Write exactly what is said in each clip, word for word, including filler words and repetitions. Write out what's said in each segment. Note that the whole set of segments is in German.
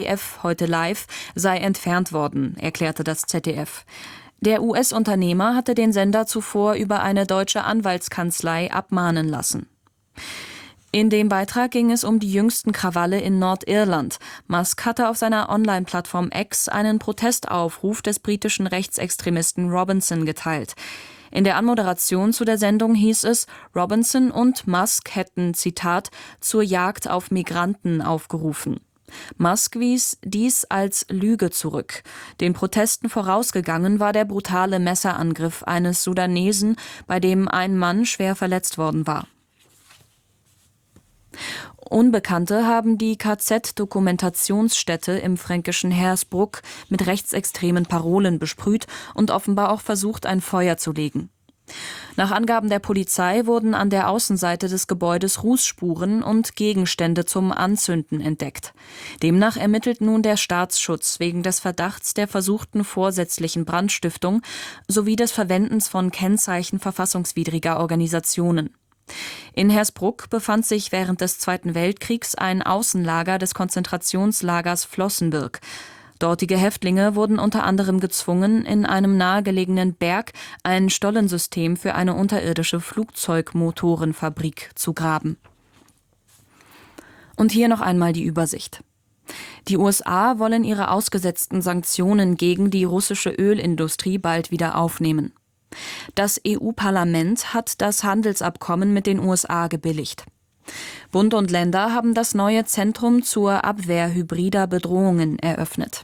F heute live sei entfernt worden, erklärte das Z D F. Der U S-Unternehmer hatte den Sender zuvor über eine deutsche Anwaltskanzlei abmahnen lassen. In dem Beitrag ging es um die jüngsten Krawalle in Nordirland. Musk hatte auf seiner Online-Plattform X einen Protestaufruf des britischen Rechtsextremisten Robinson geteilt. In der Anmoderation zu der Sendung hieß es, Robinson und Musk hätten, Zitat, zur Jagd auf Migranten aufgerufen. Musk wies dies als Lüge zurück. Den Protesten vorausgegangen war der brutale Messerangriff eines Sudanesen, bei dem ein Mann schwer verletzt worden war. Unbekannte haben die K Z-Dokumentationsstätte im fränkischen Hersbruck mit rechtsextremen Parolen besprüht und offenbar auch versucht, ein Feuer zu legen. Nach Angaben der Polizei wurden an der Außenseite des Gebäudes Rußspuren und Gegenstände zum Anzünden entdeckt. Demnach ermittelt nun der Staatsschutz wegen des Verdachts der versuchten vorsätzlichen Brandstiftung sowie des Verwendens von Kennzeichen verfassungswidriger Organisationen. In Hersbruck befand sich während des Zweiten Weltkriegs ein Außenlager des Konzentrationslagers Flossenbürg. Dortige Häftlinge wurden unter anderem gezwungen, in einem nahegelegenen Berg ein Stollensystem für eine unterirdische Flugzeugmotorenfabrik zu graben. Und hier noch einmal die Übersicht. Die U S A wollen ihre ausgesetzten Sanktionen gegen die russische Ölindustrie bald wieder aufnehmen. Das E U-Parlament hat das Handelsabkommen mit den U S A gebilligt. Bund und Länder haben das neue Zentrum zur Abwehr hybrider Bedrohungen eröffnet.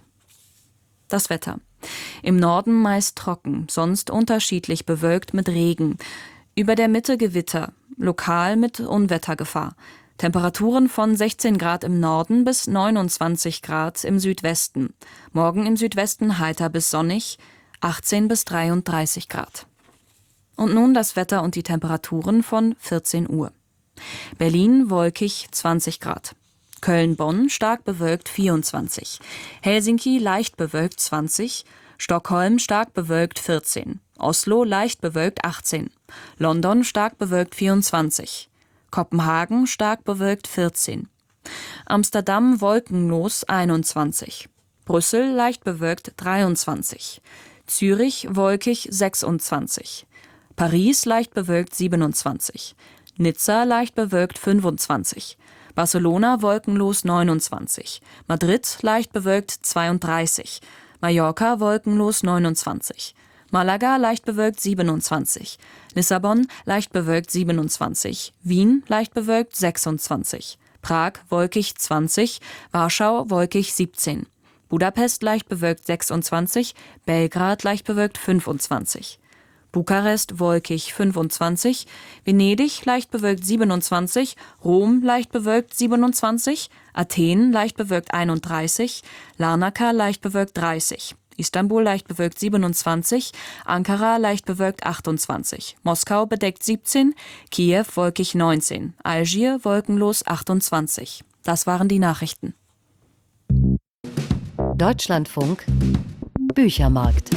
Das Wetter. Im Norden meist trocken, sonst unterschiedlich bewölkt mit Regen. Über der Mitte Gewitter, lokal mit Unwettergefahr. Temperaturen von sechzehn Grad im Norden bis neunundzwanzig Grad im Südwesten. Morgen im Südwesten heiter bis sonnig, achtzehn bis dreiunddreißig Grad. Und nun das Wetter und die Temperaturen von vierzehn Uhr. Berlin wolkig zwanzig Grad. Köln-Bonn stark bewölkt vierundzwanzig. Helsinki leicht bewölkt zwanzig. Stockholm stark bewölkt vierzehn. Oslo leicht bewölkt achtzehn. London stark bewölkt vierundzwanzig. Kopenhagen stark bewölkt vierzehn. Amsterdam wolkenlos einundzwanzig. Brüssel leicht bewölkt dreiundzwanzig. Zürich wolkig sechsundzwanzig. Paris leicht bewölkt siebenundzwanzig. Nizza leicht bewölkt fünfundzwanzig. Barcelona wolkenlos neunundzwanzig. Madrid leicht bewölkt zweiunddreißig. Mallorca wolkenlos neunundzwanzig. Malaga leicht bewölkt siebenundzwanzig. Lissabon leicht bewölkt siebenundzwanzig. Wien leicht bewölkt sechsundzwanzig. Prag wolkig zwanzig. Warschau wolkig siebzehn. Budapest leicht bewölkt sechsundzwanzig, Belgrad leicht bewölkt fünfundzwanzig. Bukarest wolkig fünfundzwanzig, Venedig leicht bewölkt siebenundzwanzig, Rom leicht bewölkt siebenundzwanzig, Athen leicht bewölkt einunddreißig, Larnaca leicht bewölkt dreißig, Istanbul leicht bewölkt siebenundzwanzig, Ankara leicht bewölkt achtundzwanzig, Moskau bedeckt siebzehn, Kiew wolkig neunzehn, Algier wolkenlos achtundzwanzig. Das waren die Nachrichten. Deutschlandfunk Büchermarkt.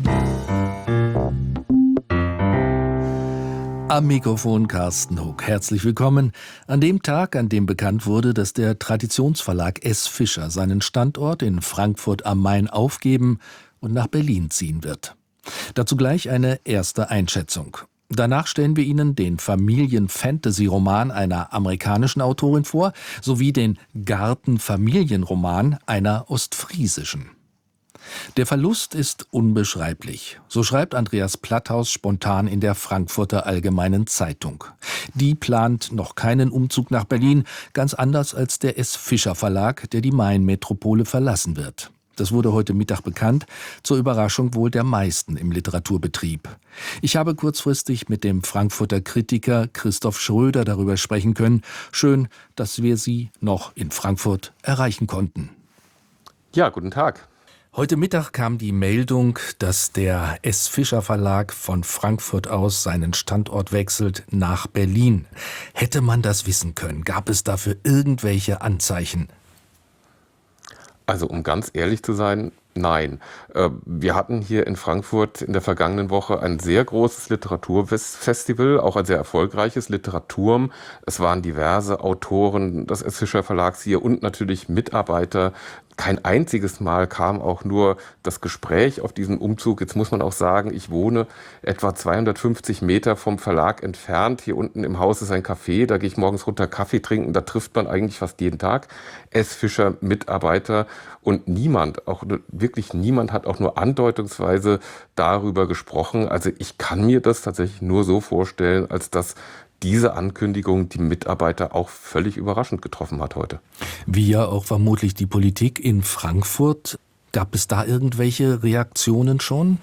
Am Mikrofon Carsten Huck. Herzlich willkommen an dem Tag, an dem bekannt wurde, dass der Traditionsverlag S. Fischer seinen Standort in Frankfurt am Main aufgeben und nach Berlin ziehen wird. Dazu gleich eine erste Einschätzung. Danach stellen wir Ihnen den Familien-Fantasy-Roman einer amerikanischen Autorin vor, sowie den Garten-Familienroman einer ostfriesischen. Der Verlust ist unbeschreiblich. So schreibt Andreas Platthaus spontan in der Frankfurter Allgemeinen Zeitung. Die plant noch keinen Umzug nach Berlin, ganz anders als der S. Fischer Verlag, der die Main-Metropole verlassen wird. Das wurde heute Mittag bekannt, zur Überraschung wohl der meisten im Literaturbetrieb. Ich habe kurzfristig mit dem Frankfurter Kritiker Christoph Schröder darüber sprechen können. Schön, dass wir Sie noch in Frankfurt erreichen konnten. Ja, guten Tag. Heute Mittag kam die Meldung, dass der S. Fischer Verlag von Frankfurt aus seinen Standort wechselt nach Berlin. Hätte man das wissen können? Gab es dafür irgendwelche Anzeichen? Also um ganz ehrlich zu sein, Nein. Äh, Wir hatten hier in Frankfurt in der vergangenen Woche ein sehr großes Literaturfestival, auch ein sehr erfolgreiches Literaturm. Es waren diverse Autoren des S. Fischer Verlags hier und natürlich Mitarbeiter. Kein einziges Mal kam auch nur das Gespräch auf diesen Umzug. Jetzt muss man auch sagen, ich wohne etwa zweihundertfünfzig Meter vom Verlag entfernt. Hier unten im Haus ist ein Café, da gehe ich morgens runter Kaffee trinken. Da trifft man eigentlich fast jeden Tag S. Fischer Mitarbeiter. Und niemand, auch wirklich niemand hat auch nur andeutungsweise darüber gesprochen. Also ich kann mir das tatsächlich nur so vorstellen, als dass diese Ankündigung die Mitarbeiter auch völlig überraschend getroffen hat heute. Wie ja auch vermutlich die Politik in Frankfurt. Gab es da irgendwelche Reaktionen schon?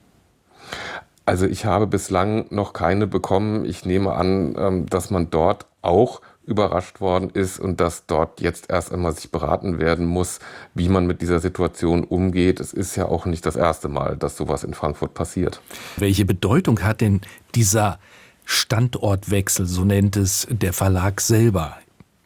Also ich habe bislang noch keine bekommen. Ich nehme an, dass man dort auch überrascht worden ist und dass dort jetzt erst einmal sich beraten werden muss, wie man mit dieser Situation umgeht. Es ist ja auch nicht das erste Mal, dass sowas in Frankfurt passiert. Welche Bedeutung hat denn dieser Standortwechsel, so nennt es der Verlag selber?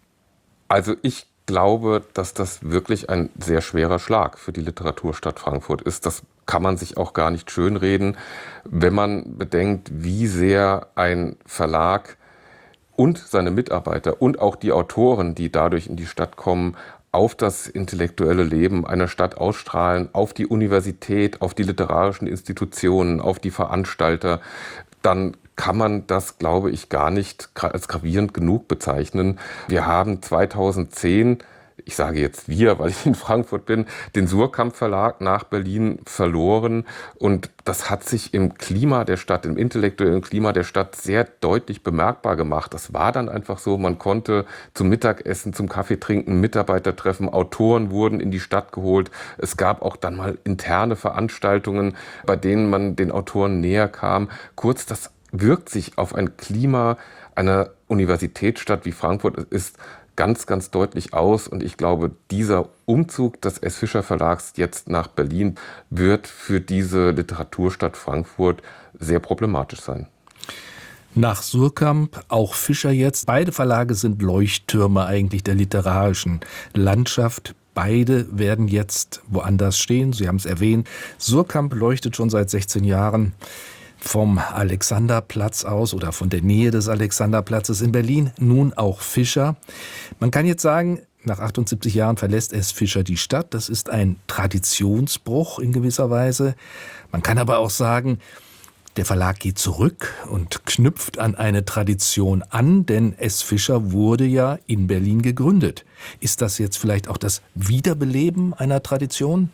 Also ich glaube, dass das wirklich ein sehr schwerer Schlag für die Literaturstadt Frankfurt ist. Das kann man sich auch gar nicht schönreden, wenn man bedenkt, wie sehr ein Verlag und seine Mitarbeiter und auch die Autoren, die dadurch in die Stadt kommen, auf das intellektuelle Leben einer Stadt ausstrahlen, auf die Universität, auf die literarischen Institutionen, auf die Veranstalter, dann kann man das, glaube ich, gar nicht als gravierend genug bezeichnen. Wir haben zweitausendzehn, ich sage jetzt wir, weil ich in Frankfurt bin, den Suhrkamp Verlag nach Berlin verloren. Und das hat sich im Klima der Stadt, im intellektuellen Klima der Stadt sehr deutlich bemerkbar gemacht. Das war dann einfach so, man konnte zum Mittagessen, zum Kaffee trinken, Mitarbeiter treffen, Autoren wurden in die Stadt geholt. Es gab auch dann mal interne Veranstaltungen, bei denen man den Autoren näher kam. Kurz, das wirkt sich auf ein Klima einer Universitätsstadt wie Frankfurt ist ganz, ganz deutlich aus. Und ich glaube, dieser Umzug des S. Fischer Verlags jetzt nach Berlin wird für diese Literaturstadt Frankfurt sehr problematisch sein. Nach Suhrkamp, auch Fischer jetzt. Beide Verlage sind Leuchttürme eigentlich der literarischen Landschaft. Beide werden jetzt woanders stehen. Sie haben es erwähnt. Suhrkamp leuchtet schon seit sechzehn Jahren vom Alexanderplatz aus oder von der Nähe des Alexanderplatzes in Berlin. Nun auch Fischer. Man kann jetzt sagen, nach achtundsiebzig Jahren verlässt S. Fischer die Stadt. Das ist ein Traditionsbruch in gewisser Weise. Man kann aber auch sagen, der Verlag geht zurück und knüpft an eine Tradition an, denn S. Fischer wurde ja in Berlin gegründet. Ist das jetzt vielleicht auch das Wiederbeleben einer Tradition?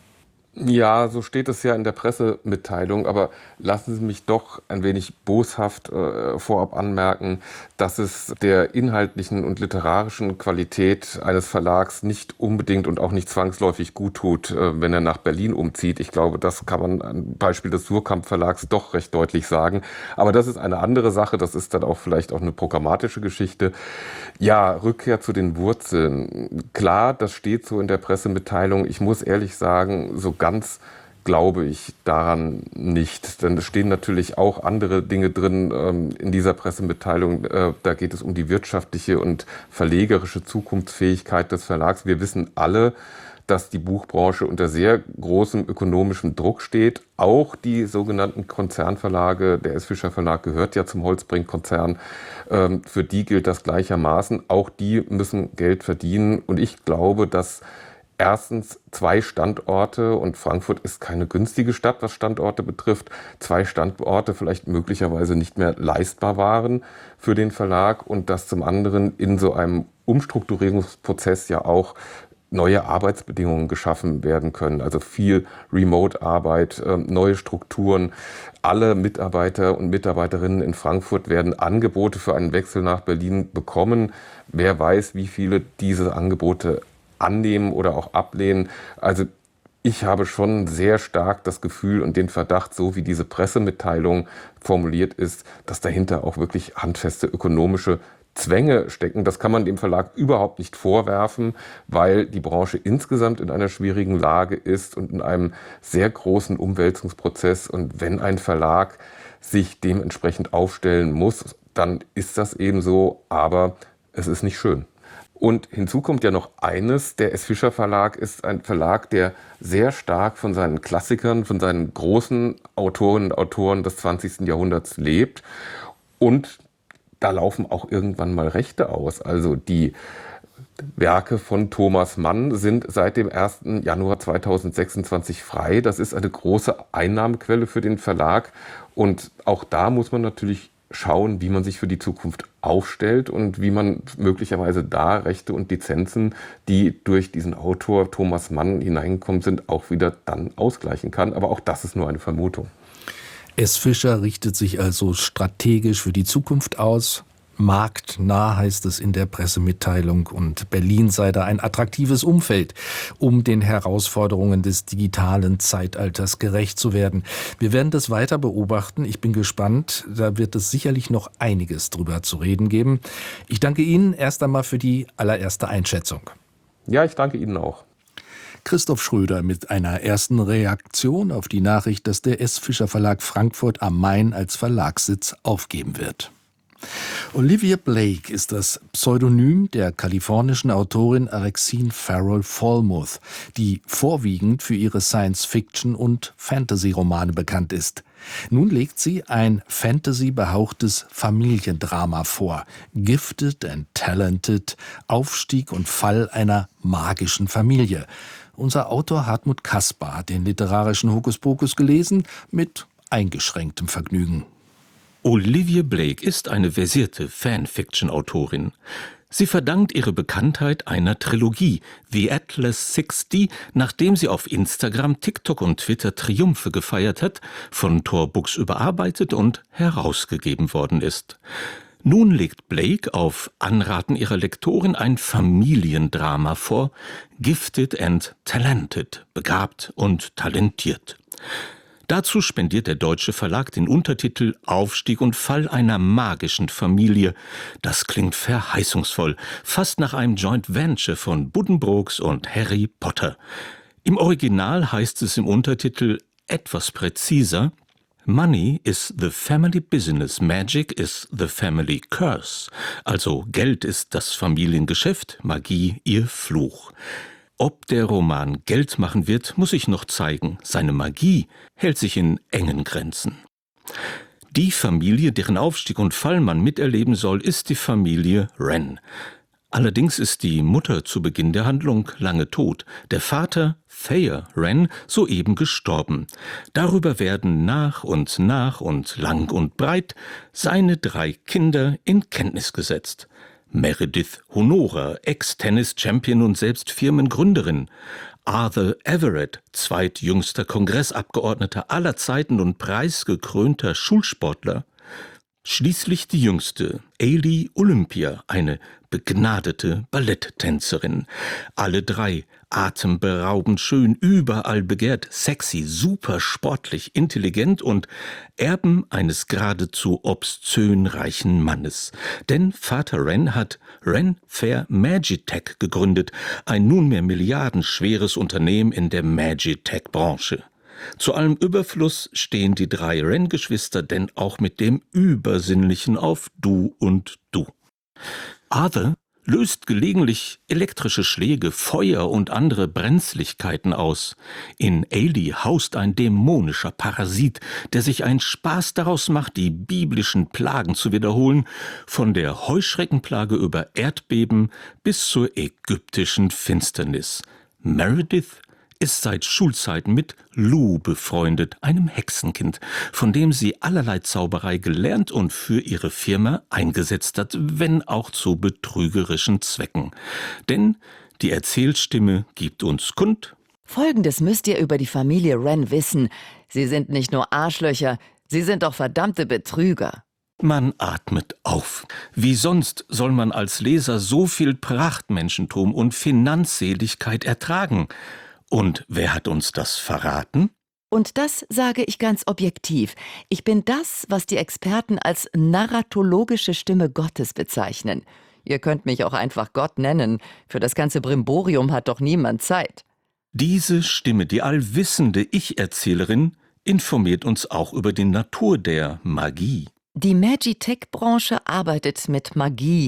Ja, so steht es ja in der Pressemitteilung, aber lassen Sie mich doch ein wenig boshaft äh, vorab anmerken, dass es der inhaltlichen und literarischen Qualität eines Verlags nicht unbedingt und auch nicht zwangsläufig gut tut, äh, wenn er nach Berlin umzieht. Ich glaube, das kann man am Beispiel des Suhrkamp Verlags doch recht deutlich sagen. Aber das ist eine andere Sache, das ist dann auch vielleicht auch eine programmatische Geschichte. Ja, Rückkehr zu den Wurzeln. Klar, das steht so in der Pressemitteilung. Ich muss ehrlich sagen, so ganz glaube ich daran nicht. Denn es stehen natürlich auch andere Dinge drin ähm, in dieser Pressemitteilung. Äh, da geht es um die wirtschaftliche und verlegerische Zukunftsfähigkeit des Verlags. Wir wissen alle, dass die Buchbranche unter sehr großem ökonomischem Druck steht. Auch die sogenannten Konzernverlage, der S. Fischer Verlag gehört ja zum Holtzbrinck-Konzern, ähm, für die gilt das gleichermaßen. Auch die müssen Geld verdienen. Und ich glaube, dass erstens zwei Standorte, und Frankfurt ist keine günstige Stadt, was Standorte betrifft, zwei Standorte vielleicht möglicherweise nicht mehr leistbar waren für den Verlag und dass zum anderen in so einem Umstrukturierungsprozess ja auch neue Arbeitsbedingungen geschaffen werden können. Also viel Remote-Arbeit, äh, neue Strukturen. Alle Mitarbeiter und Mitarbeiterinnen in Frankfurt werden Angebote für einen Wechsel nach Berlin bekommen. Wer weiß, wie viele diese Angebote annehmen oder auch ablehnen. Also ich habe schon sehr stark das Gefühl und den Verdacht, so wie diese Pressemitteilung formuliert ist, dass dahinter auch wirklich handfeste ökonomische Zwänge stecken. Das kann man dem Verlag überhaupt nicht vorwerfen, weil die Branche insgesamt in einer schwierigen Lage ist und in einem sehr großen Umwälzungsprozess. Und wenn ein Verlag sich dementsprechend aufstellen muss, dann ist das eben so, aber es ist nicht schön. Und hinzu kommt ja noch eines, der S. Fischer Verlag ist ein Verlag, der sehr stark von seinen Klassikern, von seinen großen Autorinnen und Autoren des zwanzigsten Jahrhunderts lebt. Und da laufen auch irgendwann mal Rechte aus. Also die Werke von Thomas Mann sind seit dem ersten Januar zweitausendsechsundzwanzig frei. Das ist eine große Einnahmequelle für den Verlag. Und auch da muss man natürlich schauen, wie man sich für die Zukunft aufstellt und wie man möglicherweise da Rechte und Lizenzen, die durch diesen Autor Thomas Mann hineingekommen sind, auch wieder dann ausgleichen kann. Aber auch das ist nur eine Vermutung. S. Fischer richtet sich also strategisch für die Zukunft aus. Marktnah heißt es in der Pressemitteilung, und Berlin sei da ein attraktives Umfeld, um den Herausforderungen des digitalen Zeitalters gerecht zu werden. Wir werden das weiter beobachten. Ich bin gespannt. Da wird es sicherlich noch einiges drüber zu reden geben. Ich danke Ihnen erst einmal für die allererste Einschätzung. Ja, ich danke Ihnen auch. Christoph Schröder mit einer ersten Reaktion auf die Nachricht, dass der S. Fischer Verlag Frankfurt am Main als Verlagssitz aufgeben wird. Olivia Blake ist das Pseudonym der kalifornischen Autorin Alexine Farrell Falmouth, die vorwiegend für ihre Science-Fiction- und Fantasy-Romane bekannt ist. Nun legt sie ein Fantasy-behauchtes Familiendrama vor. Gifted and Talented, Aufstieg und Fall einer magischen Familie. Unser Autor Hartmut Kasper hat den literarischen Hokuspokus gelesen, mit eingeschränktem Vergnügen. Olivia Blake ist eine versierte Fanfiction-Autorin. Sie verdankt ihre Bekanntheit einer Trilogie, The Atlas sechzig, nachdem sie auf Instagram, TikTok und Twitter Triumphe gefeiert hat, von Tor Books überarbeitet und herausgegeben worden ist. Nun legt Blake auf Anraten ihrer Lektorin ein Familiendrama vor, Gifted and Talented, begabt und talentiert. Dazu spendiert der deutsche Verlag den Untertitel Aufstieg und Fall einer magischen Familie. Das klingt verheißungsvoll, fast nach einem Joint Venture von Buddenbrooks und Harry Potter. Im Original heißt es im Untertitel etwas präziser: Money is the family business, magic is the family curse. Also Geld ist das Familiengeschäft, Magie ihr Fluch. Ob der Roman Geld machen wird, muss sich noch zeigen. Seine Magie hält sich in engen Grenzen. Die Familie, deren Aufstieg und Fall man miterleben soll, ist die Familie Wren. Allerdings ist die Mutter zu Beginn der Handlung lange tot, der Vater, Thayer Wren, soeben gestorben. Darüber werden nach und nach und lang und breit seine drei Kinder in Kenntnis gesetzt. Meredith Honora, Ex-Tennis-Champion und selbst Firmengründerin. Arthur Everett, zweitjüngster Kongressabgeordneter aller Zeiten und preisgekrönter Schulsportler. Schließlich die jüngste, Ailey Olympia, eine begnadete Balletttänzerin. Alle drei atemberaubend schön, überall begehrt, sexy, super sportlich, intelligent und Erben eines geradezu obszön reichen Mannes. Denn Vater Wren hat Wren Fair Magitech gegründet, ein nunmehr milliardenschweres Unternehmen in der Magitech-Branche. Zu allem Überfluss stehen die drei Wren-Geschwister denn auch mit dem Übersinnlichen auf Du und Du. Arthur löst gelegentlich elektrische Schläge, Feuer und andere Brenzlichkeiten aus. In Ailey haust ein dämonischer Parasit, der sich einen Spaß daraus macht, die biblischen Plagen zu wiederholen, von der Heuschreckenplage über Erdbeben bis zur ägyptischen Finsternis. Meredith ist seit Schulzeiten mit Lou befreundet, einem Hexenkind, von dem sie allerlei Zauberei gelernt und für ihre Firma eingesetzt hat, wenn auch zu betrügerischen Zwecken. Denn die Erzählstimme gibt uns kund: Folgendes müsst ihr über die Familie Wren wissen. Sie sind nicht nur Arschlöcher, sie sind auch verdammte Betrüger. Man atmet auf. Wie sonst soll man als Leser so viel Prachtmenschentum und Finanzseligkeit ertragen? Und wer hat uns das verraten? Und das sage ich ganz objektiv. Ich bin das, was die Experten als narratologische Stimme Gottes bezeichnen. Ihr könnt mich auch einfach Gott nennen. Für das ganze Brimborium hat doch niemand Zeit. Diese Stimme, die allwissende Ich-Erzählerin, informiert uns auch über die Natur der Magie. Die Magitech-Branche arbeitet mit Magie.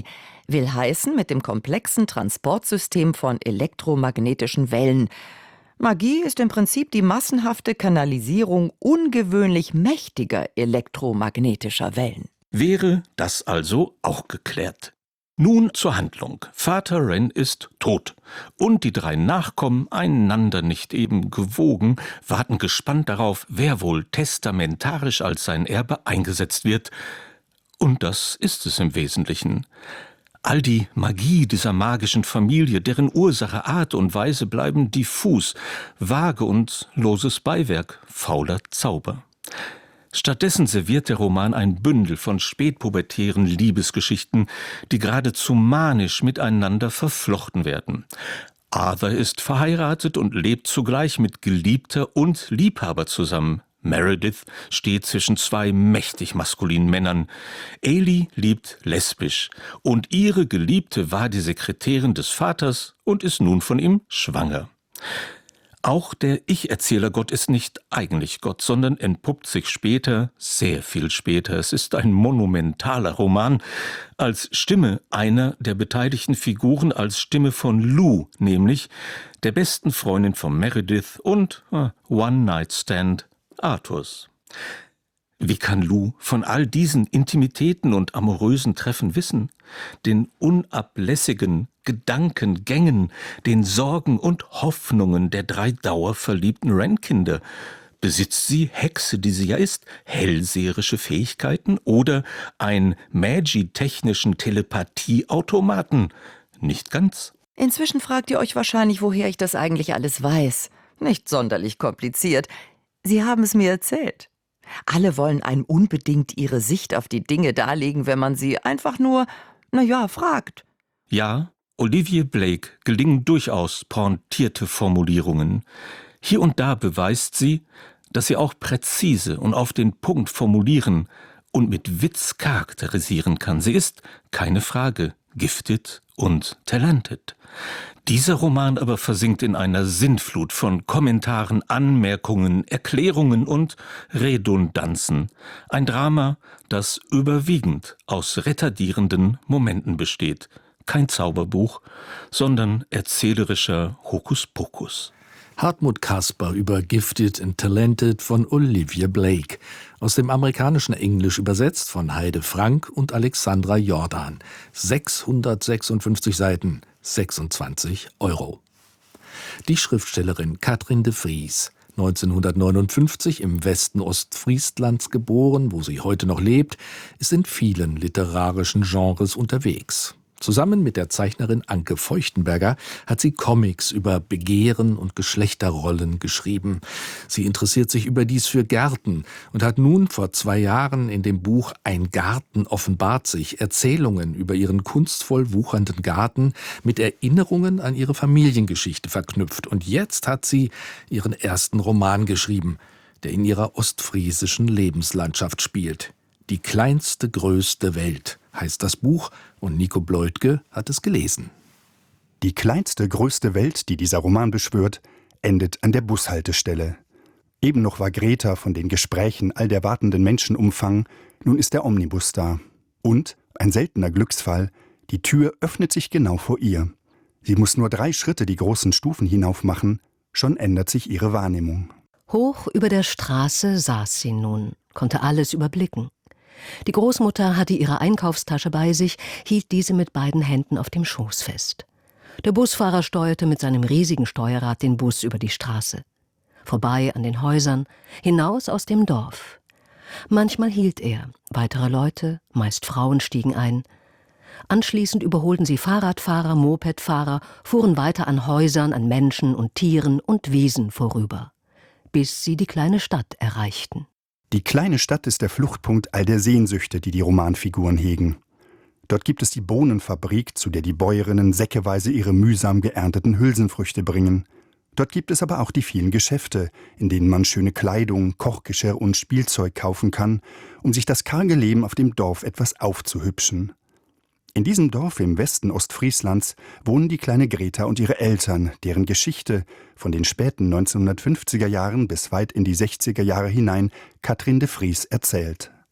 Will heißen, mit dem komplexen Transportsystem von elektromagnetischen Wellen. Magie ist im Prinzip die massenhafte Kanalisierung ungewöhnlich mächtiger elektromagnetischer Wellen. Wäre das also auch geklärt? Nun zur Handlung. Vater Wren ist tot. Und die drei Nachkommen, einander nicht eben gewogen, warten gespannt darauf, wer wohl testamentarisch als sein Erbe eingesetzt wird. Und das ist es im Wesentlichen. All die Magie dieser magischen Familie, deren Ursache, Art und Weise bleiben diffus, vage und loses Beiwerk, fauler Zauber. Stattdessen serviert der Roman ein Bündel von spätpubertären Liebesgeschichten, die geradezu manisch miteinander verflochten werden. Arthur ist verheiratet und lebt zugleich mit Geliebter und Liebhaber zusammen. Meredith steht zwischen zwei mächtig maskulinen Männern. Ailey liebt lesbisch und ihre Geliebte war die Sekretärin des Vaters und ist nun von ihm schwanger. Auch der Ich-Erzähler-Gott ist nicht eigentlich Gott, sondern entpuppt sich später, sehr viel später, es ist ein monumentaler Roman, als Stimme einer der beteiligten Figuren, als Stimme von Lou, nämlich der besten Freundin von Meredith und äh, One-Night-Stand Arthurs. Wie kann Lou von all diesen Intimitäten und amorösen Treffen wissen? Den unablässigen Gedankengängen, den Sorgen und Hoffnungen der drei dauerverliebten Wren-Kinder. Besitzt sie, Hexe, die sie ja ist, hellseherische Fähigkeiten oder einen magitechnischen Telepathieautomaten? Nicht ganz. Inzwischen fragt ihr euch wahrscheinlich, woher ich das eigentlich alles weiß. Nicht sonderlich kompliziert. Sie haben es mir erzählt. Alle wollen einem unbedingt ihre Sicht auf die Dinge darlegen, wenn man sie einfach nur, na ja, fragt. Ja, Olivia Blake gelingen durchaus pointierte Formulierungen. Hier und da beweist sie, dass sie auch präzise und auf den Punkt formulieren und mit Witz charakterisieren kann. Sie ist, keine Frage, gifted und talented. Dieser Roman aber versinkt in einer Sintflut von Kommentaren, Anmerkungen, Erklärungen und Redundanzen. Ein Drama, das überwiegend aus retardierenden Momenten besteht. Kein Zauberbuch, sondern erzählerischer Hokuspokus. Hartmut Kasper über Gifted and Talented von Olivia Blake. Aus dem amerikanischen Englisch übersetzt von Heide Frank und Alexandra Jordan. sechshundertsechsundfünfzig Seiten, sechsundzwanzig Euro. Die Schriftstellerin Katrin de Vries, neunzehnhundertneunundfünfzig im Westen Ostfrieslands geboren, wo sie heute noch lebt, ist in vielen literarischen Genres unterwegs. Zusammen mit der Zeichnerin Anke Feuchtenberger hat sie Comics über Begehren und Geschlechterrollen geschrieben. Sie interessiert sich überdies für Gärten und hat nun vor zwei Jahren in dem Buch Ein Garten offenbart sich Erzählungen über ihren kunstvoll wuchernden Garten mit Erinnerungen an ihre Familiengeschichte verknüpft. Und jetzt hat sie ihren ersten Roman geschrieben, der in ihrer ostfriesischen Lebenslandschaft spielt. Die kleinste, größte Welt heißt das Buch und Nico Bleutke hat es gelesen. Die kleinste, größte Welt, die dieser Roman beschwört, endet an der Bushaltestelle. Eben noch war Greta von den Gesprächen all der wartenden Menschen umfangen, nun ist der Omnibus da. Und, ein seltener Glücksfall, die Tür öffnet sich genau vor ihr. Sie muss nur drei Schritte die großen Stufen hinauf machen, schon ändert sich ihre Wahrnehmung. Hoch über der Straße saß sie nun, konnte alles überblicken. Die Großmutter hatte ihre Einkaufstasche bei sich, hielt diese mit beiden Händen auf dem Schoß fest. Der Busfahrer steuerte mit seinem riesigen Steuerrad den Bus über die Straße. Vorbei an den Häusern, hinaus aus dem Dorf. Manchmal hielt er, weitere Leute, meist Frauen, stiegen ein. Anschließend überholten sie Fahrradfahrer, Mopedfahrer, fuhren weiter an Häusern, an Menschen und Tieren und Wiesen vorüber, bis sie die kleine Stadt erreichten. Die kleine Stadt ist der Fluchtpunkt all der Sehnsüchte, die die Romanfiguren hegen. Dort gibt es die Bohnenfabrik, zu der die Bäuerinnen säckeweise ihre mühsam geernteten Hülsenfrüchte bringen. Dort gibt es aber auch die vielen Geschäfte, in denen man schöne Kleidung, Kochgeschirr und Spielzeug kaufen kann, um sich das karge Leben auf dem Dorf etwas aufzuhübschen. In diesem Dorf im Westen Ostfrieslands wohnen die kleine Greta und ihre Eltern, deren Geschichte von den späten neunzehnhundertfünfziger Jahren bis weit in die sechziger Jahre hinein Katrin de Vries erzählt.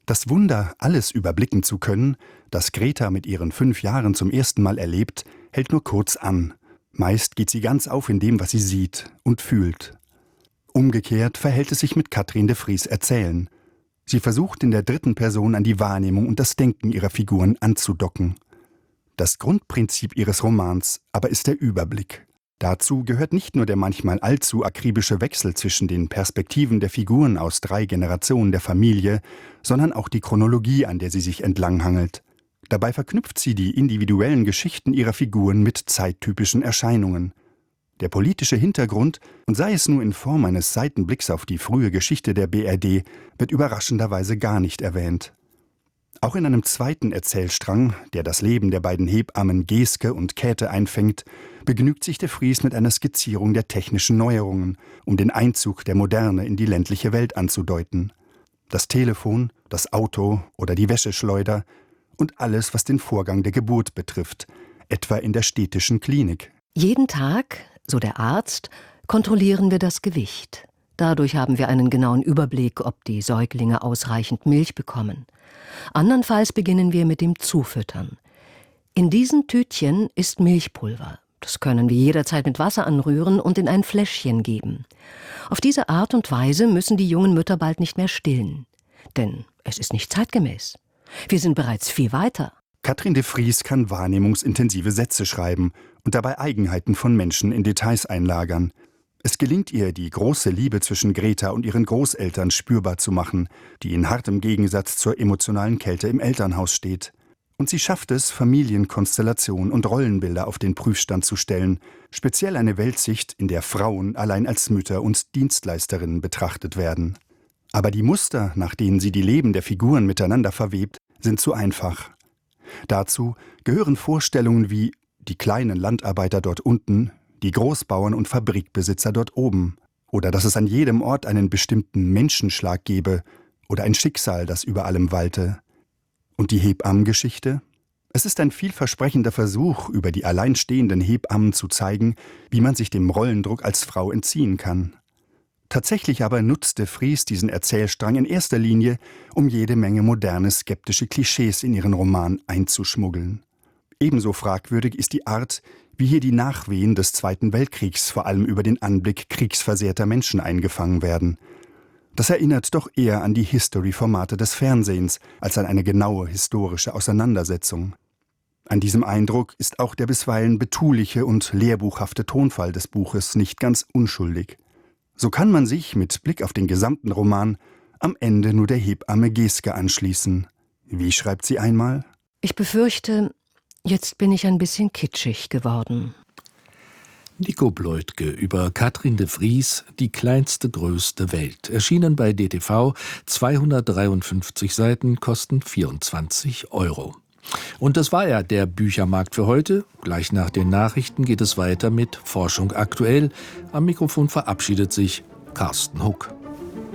Das Wunder, alles überblicken zu können, das Greta mit ihren fünf Jahren zum ersten Mal erlebt, hält nur kurz an. Meist geht sie ganz auf in dem, was sie sieht und fühlt. Umgekehrt verhält es sich mit Katrin de Vries Erzählen. Sie versucht in der dritten Person an die Wahrnehmung und das Denken ihrer Figuren anzudocken. Das Grundprinzip ihres Romans aber ist der Überblick. Dazu gehört nicht nur der manchmal allzu akribische Wechsel zwischen den Perspektiven der Figuren aus drei Generationen der Familie, sondern auch die Chronologie, an der sie sich entlanghangelt. Dabei verknüpft sie die individuellen Geschichten ihrer Figuren mit zeittypischen Erscheinungen. Der politische Hintergrund, und sei es nur in Form eines Seitenblicks auf die frühe Geschichte der B R D, wird überraschenderweise gar nicht erwähnt. Auch in einem zweiten Erzählstrang, der das Leben der beiden Hebammen Geske und Käthe einfängt, begnügt sich de Vries mit einer Skizzierung der technischen Neuerungen, um den Einzug der Moderne in die ländliche Welt anzudeuten. Das Telefon, das Auto oder die Wäscheschleuder und alles, was den Vorgang der Geburt betrifft, etwa in der städtischen Klinik. Jeden Tag, so der Arzt, kontrollieren wir das Gewicht. Dadurch haben wir einen genauen Überblick, ob die Säuglinge ausreichend Milch bekommen. Andernfalls beginnen wir mit dem Zufüttern. In diesen Tütchen ist Milchpulver. Das können wir jederzeit mit Wasser anrühren und in ein Fläschchen geben. Auf diese Art und Weise müssen die jungen Mütter bald nicht mehr stillen. Denn es ist nicht zeitgemäß. Wir sind bereits viel weiter. Katrin de Vries kann wahrnehmungsintensive Sätze schreiben und dabei Eigenheiten von Menschen in Details einlagern. Es gelingt ihr, die große Liebe zwischen Greta und ihren Großeltern spürbar zu machen, die in hartem Gegensatz zur emotionalen Kälte im Elternhaus steht. Und sie schafft es, Familienkonstellation und Rollenbilder auf den Prüfstand zu stellen, speziell eine Weltsicht, in der Frauen allein als Mütter und Dienstleisterinnen betrachtet werden. Aber die Muster, nach denen sie die Leben der Figuren miteinander verwebt, sind zu einfach. Dazu gehören Vorstellungen wie die kleinen Landarbeiter dort unten, die Großbauern und Fabrikbesitzer dort oben, oder dass es an jedem Ort einen bestimmten Menschenschlag gebe oder ein Schicksal, das über allem walte. Und die Hebammengeschichte? Es ist ein vielversprechender Versuch, über die alleinstehenden Hebammen zu zeigen, wie man sich dem Rollendruck als Frau entziehen kann. Tatsächlich aber nutzt de Vries diesen Erzählstrang in erster Linie, um jede Menge moderne skeptische Klischees in ihren Roman einzuschmuggeln. Ebenso fragwürdig ist die Art, wie hier die Nachwehen des Zweiten Weltkriegs vor allem über den Anblick kriegsversehrter Menschen eingefangen werden. Das erinnert doch eher an die History-Formate des Fernsehens als an eine genaue historische Auseinandersetzung. An diesem Eindruck ist auch der bisweilen betuliche und lehrbuchhafte Tonfall des Buches nicht ganz unschuldig. So kann man sich mit Blick auf den gesamten Roman am Ende nur der Hebamme Geske anschließen. Wie schreibt sie einmal? Ich befürchte, jetzt bin ich ein bisschen kitschig geworden. Nico Bleutke über Katrin de Vries, Die kleinste, größte Welt. Erschienen bei D T V, zweihundertdreiundfünfzig Seiten, kosten vierundzwanzig Euro. Und das war ja der Büchermarkt für heute. Gleich nach den Nachrichten geht es weiter mit Forschung aktuell. Am Mikrofon verabschiedet sich Carsten Huck.